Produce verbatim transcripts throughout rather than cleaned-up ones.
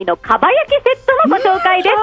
のかば焼きセットのご紹介です。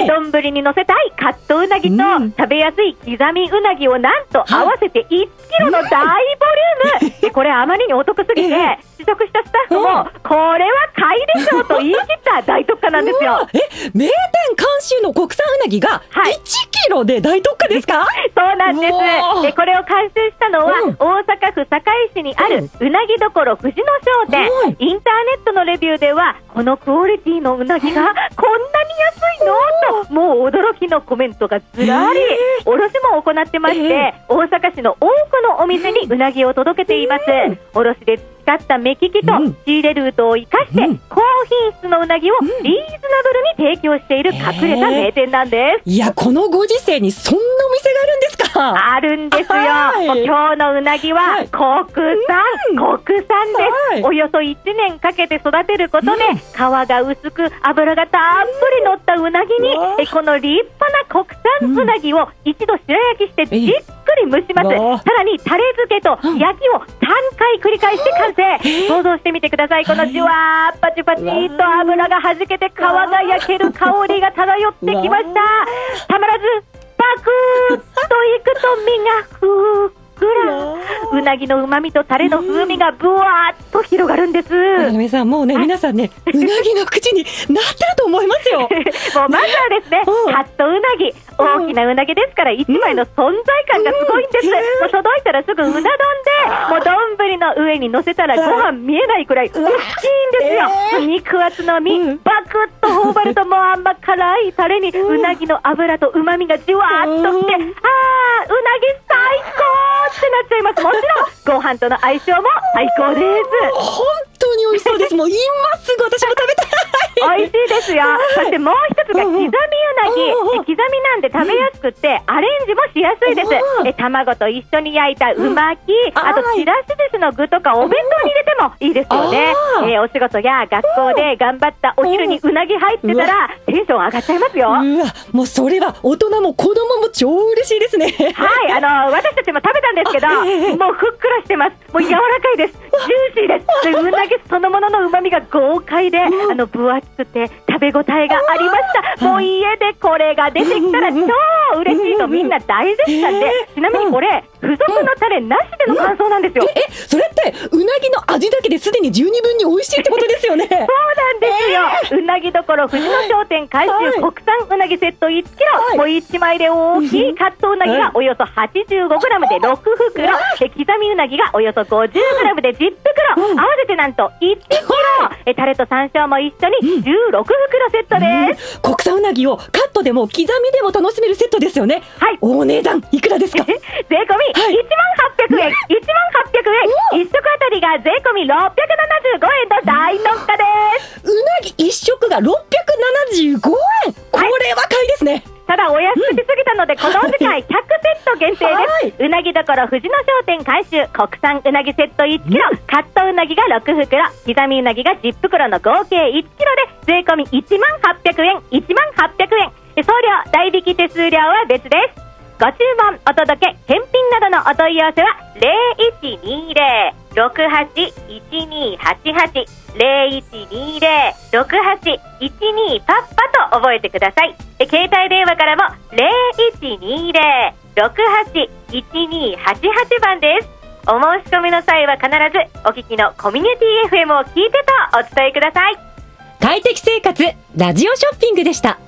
丼に乗せたいカットうなぎと、うん、食べやすい刻みうなぎをなんと合わせていちキロの大ボリュームでこれあまりにお得すぎて、えー、試食したスタッフも、うん、これは買いでしょうと言い切った大特価なんですよ。 え、名店監修の国産うなぎがいちキロで大特価ですか？ そうなんです。でこれを監修したのは、うん、大阪府堺市にあるうなぎどころ藤野商店、うん、インターネットのレビューではこのクオリティのうなぎがこんなに安いのともう驚きのコメントがずらり。卸も行ってまして、大阪市の多くのお店にうなぎを届けています。卸で使った目利きと仕入れルートを生かして、うん、高品質のうなぎをリーズナブルに提供している隠れた名店なんです。 いや、このご時世にそんなお店があるんですか？ あるんですよ。はい、今日のうなぎは国産、はい、国産です、はい、およそいちねんかけて育てることで、うん、皮が薄く脂がたっぷり乗ったうなぎに、うん、この立派な国産うなぎを一度白焼きしてじっくり蒸します、うん、さらにタレ漬けと焼きをさんかい繰り返して完成。想像してみてください。このじゅわーパチパチっと油がはじけて皮が焼ける香りが漂ってきました。たまらずパクーッといくと身がふっくら、うなぎのうまみとタレの風味がブワーッと広がるんです。 皆さんもうね、皆さんね、うなぎの口になってると思いますよ。もうまずはですね、カットうなぎ、大きなうなぎですからいちまいの存在感がすごいんです。もう届いたらすぐうな丼で、もう丼の上に乗せたらご飯見えないくらい大きいんですよ。肉厚の身、バクッと頬張るともう甘辛いタレにうなぎの脂とうまみがじわーっとして、あー、うなぎ最高ってなっちゃいます。もちろんご飯との相性も最高です。 本当に美味しそうです。もう今すぐ私も食べたい。 美味しいですよ。そしてもう一つが刻みうなぎ、刻みなんで食べやすくてアレンジもしやすいです。え卵と一緒に焼いたうまき、あとちらし寿司の具とかお弁当に入れてもいいですよね。えー、お仕事や学校で頑張ったお昼にうなぎ入ってたらテンション上がっちゃいますよ。 うわ、もうそれは大人も子供も超嬉しいですね。 はい、あの私たちも食べたんですけど、もうふっくらしてます。もう柔らかいです。ジューシーです。でうなぎそのもののうまみが豪快で、あの分厚くて食べ応えがありました。もう家でこれが出てきたら超嬉しいとみんな大絶賛で、ちなみにこれ付属のタレなしでの感想なんですよ。 え、それってうなぎの味だけですでに十二分に美味しいってことですよね。そうなんですよ。うなぎどころ藤野商店監修国産うなぎセットいちキロ、もういちまいで大きいカットうなぎがおよそ はちじゅうごグラム でろくふくろ、刻みうなぎがおよそ ごじゅうグラム でじゅっぷくろ、合わせてなんといちキロ、えタレと山椒も一緒にじゅうろくふくろセットです。 国産うなぎをカットでも刻みでも楽しめるセットですよね。はい。お値段いくらですか？ 税込みいちまんはっぴゃくえん、いちまんはっぴゃくえん、いっ食あたりが税込みろっぴゃくななじゅうごえんと大特価です。 うなぎいっ食がろっぴゃくななじゅうごえん、これは買いですね。 ただお安くしすぎたので、うん、このお時間ひゃくセット限定です、はい、うなぎどころ藤野商店監修国産うなぎセットいちキロ、うん、カットうなぎがろくふくろ、刻みうなぎがじゅっぷくろの合計いちキロで税込みいちまんはっぴゃくえん、いちまんはっぴゃくえん、送料代引き手数料は別です。ご注文お届け検品などのお問い合わせはゼロいちにゼロ ろくはち いちにはちはち ゼロいちにゼロ ろくはち いちにパッパと覚えてください。携帯電話からもゼロいちにゼロ ろくはち いちにはちはちばんです。お申し込みの際は必ずお聞きのコミュニティ エフエム を聞いてとお伝えください。 快適生活ラジオショッピングでした。